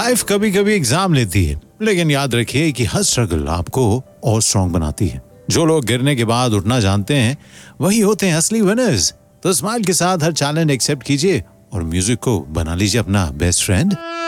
Life कभी कभी exam लेती है, लेकिन याद रखिए कि हर स्ट्रगल आपको और स्ट्रॉन्ग बनाती है। जो लोग गिरने के बाद उठना जानते हैं वही होते हैं असली विनर्स। तो स्माइल के साथ हर चैलेंज एक्सेप्ट कीजिए और म्यूजिक को बना लीजिए अपना बेस्ट फ्रेंड।